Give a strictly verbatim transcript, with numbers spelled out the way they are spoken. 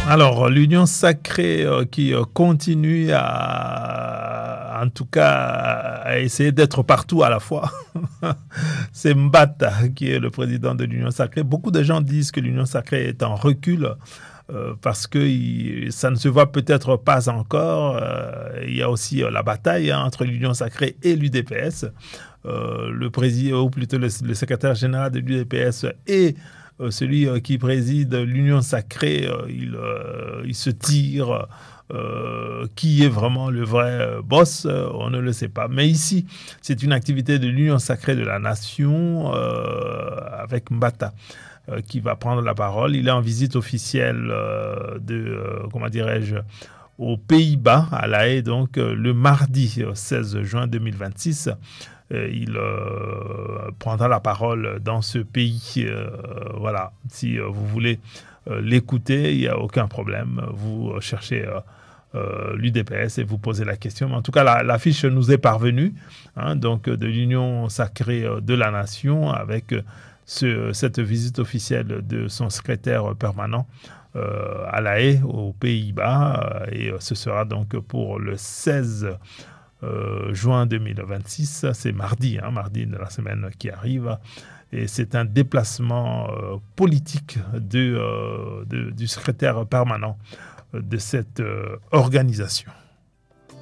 Alors, l'Union sacrée euh, qui euh, continue à, en tout cas, à essayer d'être partout à la fois. C'est Mbata qui est le président de l'Union sacrée. Beaucoup de gens disent que l'Union sacrée est en recul euh, parce que il- ça ne se voit peut-être pas encore. Euh, il y a aussi euh, la bataille hein, entre l'Union sacrée et l'U D P S. Euh, le président, ou plutôt le, le secrétaire général de l'U D P S et euh, celui euh, qui préside l'Union sacrée, euh, il, euh, il se tire. Euh, qui est vraiment le vrai euh, boss, euh, on ne le sait pas. Mais ici, c'est une activité de l'Union sacrée de la nation euh, avec Mbata euh, qui va prendre la parole. Il est en visite officielle euh, de, euh, comment dirais-je, aux Pays-Bas, à La Haye, donc euh, le mardi euh, seize juin deux mille vingt-six. Euh, il euh, prendra la parole dans ce pays. Euh, voilà, si euh, vous voulez euh, l'écouter, il n'y a aucun problème. Vous euh, cherchez euh, euh, l'U D P S et vous posez la question. Mais en tout cas, la, la fiche nous est parvenue, hein, donc de l'Union sacrée euh, de la nation avec euh, ce, cette visite officielle de son secrétaire permanent euh, à La Haye, aux Pays-Bas. Euh, et euh, ce sera donc pour le seize euh, juin deux mille vingt-six. C'est mardi, hein, mardi de la semaine qui arrive. Et c'est un déplacement euh, politique de, euh, de- du secrétaire permanent de cette euh, organisation.